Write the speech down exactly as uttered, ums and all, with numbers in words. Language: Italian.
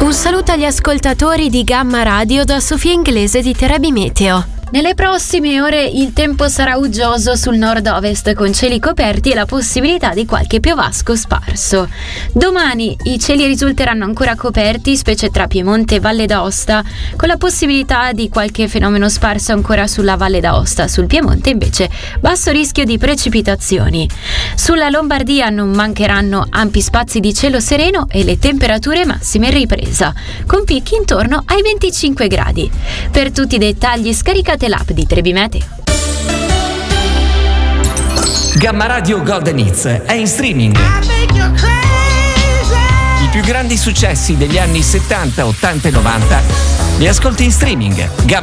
Un saluto agli ascoltatori di Gamma Radio da Sofia Inglese di Terabi Meteo. Nelle prossime ore il tempo sarà uggioso sul nord-ovest con cieli coperti e la possibilità di qualche piovasco sparso. Domani i cieli risulteranno ancora coperti, specie tra Piemonte e Valle d'Aosta, con la possibilità di qualche fenomeno sparso ancora sulla Valle d'Aosta. Sul Piemonte invece basso rischio di precipitazioni. Sulla Lombardia non mancheranno ampi spazi di cielo sereno e le temperature massime in ripresa, con picchi intorno ai venticinque gradi. Per tutti i dettagli scaricate l'app di Trebi Meteo. Gamma Radio Golden Hits è in streaming. I più grandi successi degli anni settanta, ottanta e novanta li ascolti in streaming. Gamma